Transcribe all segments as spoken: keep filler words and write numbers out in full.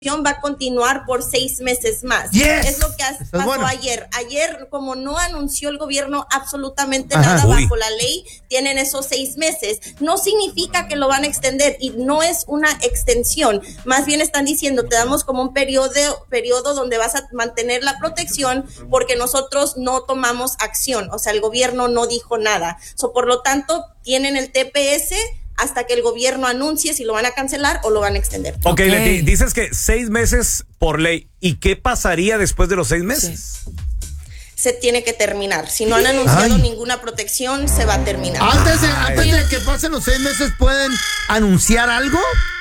va a continuar por seis meses más. Yes. Es lo que pasó bueno. ayer. Ayer, como no anunció el gobierno absolutamente Ajá. nada Uy. bajo la ley, tienen esos seis meses. No significa que lo van a extender y no es una extensión. Más bien están diciendo, te damos como un periodo, periodo donde vas a mantener la protección porque nosotros no tomamos acción. O sea, el gobierno no dijo nada. So, por lo tanto, tienen el T P S hasta que el gobierno anuncie si lo van a cancelar o lo van a extender. Ok, Okay. Leti, dices que seis meses por ley. ¿Y qué pasaría después de los seis meses? Sí. Se tiene que terminar. Si no han anunciado Ay. ninguna protección, se va a terminar. Antes de, Ay. antes de que pasen los seis meses, ¿pueden anunciar algo?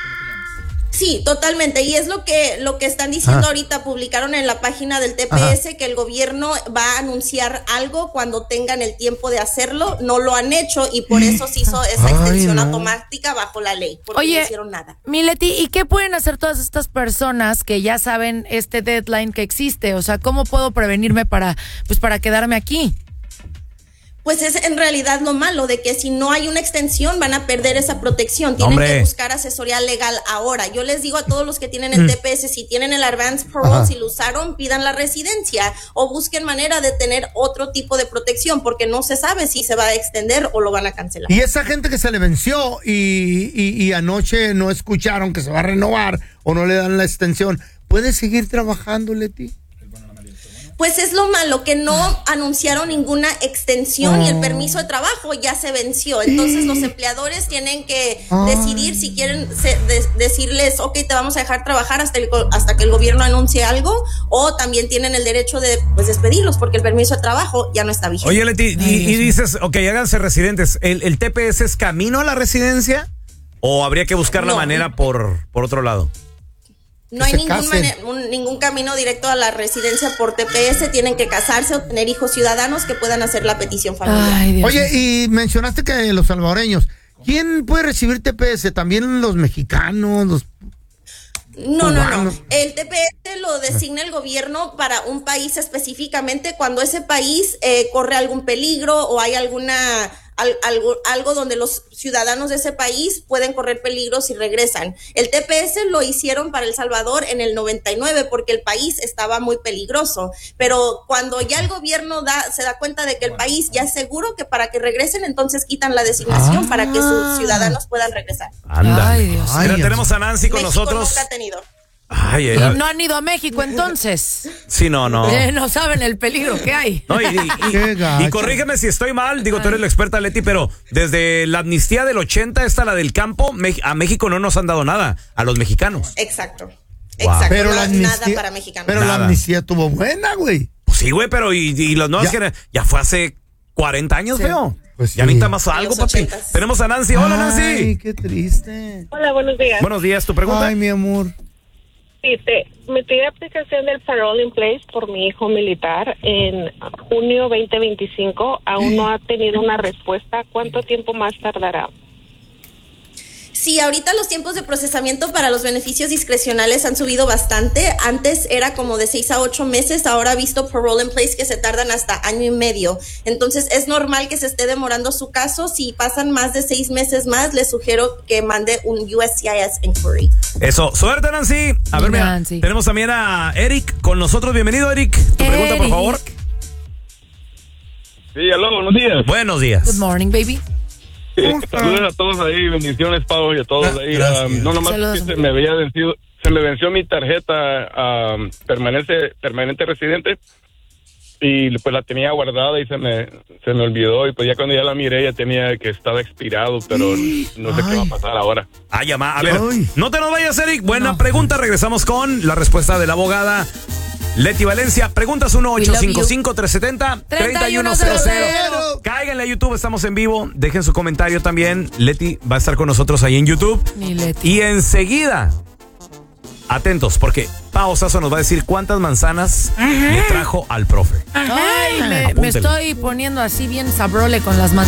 Sí, totalmente. Y es lo que lo que están diciendo Ajá. ahorita. Publicaron en la página del T P S Ajá. que el gobierno va a anunciar algo cuando tengan el tiempo de hacerlo. No lo han hecho y por eso se hizo esa Ay, extensión no. automática bajo la ley. Porque Oye, no hicieron nada. Mi Leti, ¿y qué pueden hacer todas estas personas que ya saben este deadline que existe? O sea, ¿cómo puedo prevenirme para, pues, para quedarme aquí? Pues es en realidad lo malo de que si no hay una extensión van a perder esa protección. Tienen Hombre. que buscar asesoría legal ahora. Yo les digo a todos los que tienen el T P S, si tienen el Advance Parole, Ajá. si lo usaron, pidan la residencia o busquen manera de tener otro tipo de protección porque no se sabe si se va a extender o lo van a cancelar. Y esa gente que se le venció y, y, y anoche no escucharon que se va a renovar o no le dan la extensión, ¿puede seguir trabajando, Leti? Pues es lo malo, que no anunciaron ninguna extensión Oh. y el permiso de trabajo ya se venció. Entonces los empleadores tienen que Oh. decidir si quieren se- de- decirles, ok, te vamos a dejar trabajar hasta, el, hasta que el gobierno anuncie algo, o también tienen el derecho de pues, despedirlos porque el permiso de trabajo ya no está vigente. Oye, Leti, y, y dices, ok, háganse residentes. ¿El, el T P S es camino a la residencia? ¿O habría que buscar la No. manera por, por otro lado? No que hay se ningún, casen. mane- un- ningún camino directo a la residencia por T P S. Tienen que casarse o tener hijos ciudadanos que puedan hacer la petición familiar. Ay, Dios mío. Oye, y mencionaste que los salvadoreños, ¿quién puede recibir T P S? ¿También los mexicanos? Los... No, no, no. Cubanos. El T P S lo designa el gobierno para un país específicamente cuando ese país eh, corre algún peligro o hay alguna al- algo, algo donde los ciudadanos de ese país pueden correr peligro si regresan. El T P S lo hicieron para El Salvador en el noventa y nueve porque el país estaba muy peligroso. Pero cuando ya el gobierno da, se da cuenta de que el país ya es seguro que para que regresen, entonces quitan la designación Ah. para que sus ciudadanos puedan regresar. Anda. Ay, Dios. Ay, Mira, Dios. tenemos a Nancy con México nosotros. nunca ha tenido. Ay, ay, Y ay. no han ido a México entonces. Sí, no, no. Eh, no saben el peligro que hay. No, y, y- y- Qué gacho. y corrígeme si estoy mal, digo, tú eres la experta, Leti, pero desde la amnistía del ochenta, esta la del campo, Me- a México no nos han dado nada, a los mexicanos. Exacto. Wow. Exacto. Pero no- la nada amnistía, para mexicanos. pero la Nada. amnistía estuvo buena, güey. Pues sí, güey, pero y, y los nuevos Ya. que ya fue hace cuarenta años, Sí. feo. Pues ya sí. necesita más algo, los papi. ochentas. Tenemos a Nancy. Hola, Nancy. Ay, qué triste. Hola, buenos días. Buenos días, ¿tu pregunta? Ay, mi amor. Sí, te, metí la aplicación del Parole in Place por mi hijo militar en junio veinte veinticinco. Aún no ha tenido una respuesta. ¿Cuánto tiempo más tardará? Sí, ahorita los tiempos de procesamiento para los beneficios discrecionales han subido bastante. Antes era como de seis a ocho meses, ahora he visto Parole in Place que se tardan hasta año y medio. Entonces es normal que se esté demorando su caso. Si pasan más de seis meses más, les sugiero que mande un U S C I S inquiry. Eso, suerte, Nancy. A ver, mira, Nancy. tenemos también a Eric con nosotros. Bienvenido, Eric. Tu pregunta, por Eric. favor. Sí, aló, buenos días. Buenos días. Good morning, baby. Eh, saludos a todos ahí, bendiciones, Pablo, y a todos Gra- ahí. gracias. Um, no, nomás Saludos. que se me había vencido, se me venció mi tarjeta um, permanente, permanente residente y pues la tenía guardada y se me, se me olvidó y pues ya cuando ya la miré ya tenía que estaba expirado, pero no sé qué va a pasar ahora. Ah, llama. A ver, Ay. no te nos vayas, Eric. Buena No. pregunta. Regresamos con la respuesta de la abogada Leti Valencia. Preguntas uno ocho cinco cinco, tres siete cero, tres uno cero cero. Cáiganle a YouTube, estamos en vivo. Dejen su comentario también. Leti va a estar con nosotros ahí en YouTube. Mi Leti. Y enseguida, atentos, porque Pao Sasso nos va a decir cuántas manzanas le trajo al profe. Ay, me, me Apúntele. estoy poniendo así bien sabrole con las manzanas.